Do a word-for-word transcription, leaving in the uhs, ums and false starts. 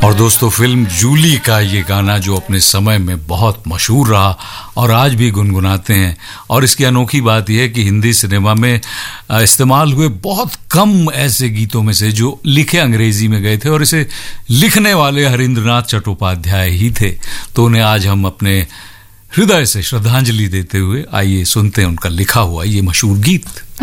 और दोस्तों, फिल्म जूली का ये गाना जो अपने समय में बहुत मशहूर रहा और आज भी गुनगुनाते हैं, और इसकी अनोखी बात यह है कि हिंदी सिनेमा में इस्तेमाल हुए बहुत कम ऐसे गीतों में से जो लिखे अंग्रेजी में गए थे, और इसे लिखने वाले हरिंद्रनाथ चट्टोपाध्याय ही थे। तो उन्हें आज हम अपने हृदय से श्रद्धांजलि देते हुए आइए सुनते हैं उनका लिखा हुआ ये मशहूर गीत।